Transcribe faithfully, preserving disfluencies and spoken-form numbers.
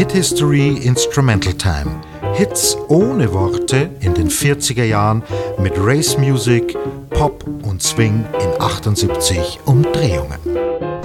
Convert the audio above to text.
Hit History Instrumental Time. Hits ohne Worte in den vierziger Jahren mit Race Music, Pop und Swing in achtundsiebzig Umdrehungen.